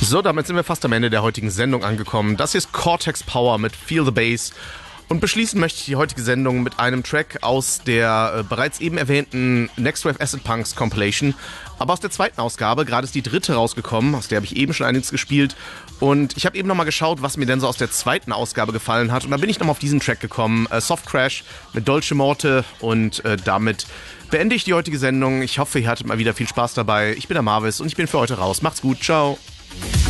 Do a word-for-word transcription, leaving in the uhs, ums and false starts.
So, damit sind wir fast am Ende der heutigen Sendung angekommen. Das hier ist Cortex Power mit Feel the Bass. Und beschließen möchte ich die heutige Sendung mit einem Track aus der äh, bereits eben erwähnten Next Wave Acid Punks Compilation. Aber aus der zweiten Ausgabe, gerade ist die dritte rausgekommen, aus der habe ich eben schon einiges gespielt. Und ich habe eben nochmal geschaut, was mir denn so aus der zweiten Ausgabe gefallen hat. Und da bin ich nochmal auf diesen Track gekommen, äh, Soft Crash mit Dolce Morte. Und äh, damit beende ich die heutige Sendung. Ich hoffe, ihr hattet mal wieder viel Spaß dabei. Ich bin der Marvis und ich bin für heute raus. Macht's gut, ciao.